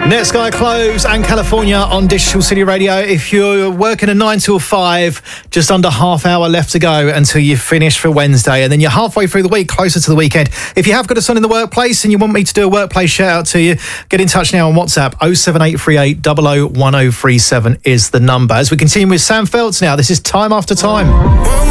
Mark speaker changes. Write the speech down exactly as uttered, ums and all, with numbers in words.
Speaker 1: Netsky Clothes and California on Digital City Radio. If you're working a nine till five, just under half hour left to go until you finish for Wednesday, and then you're halfway through the week, closer to the weekend. If you have got a son in the workplace and you want me to do a workplace shout out to you, get in touch now on WhatsApp. oh seven eight three eight, zero zero one zero three seven is the number. As we continue with Sam Feltz now, this is Time After Time.